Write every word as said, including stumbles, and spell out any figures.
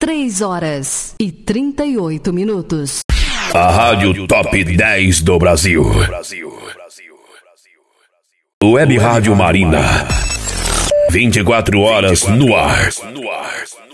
três horas e trinta e oito minutos. A Rádio Top dez do Brasil. Web Rádio Marina. vinte e quatro horas no ar.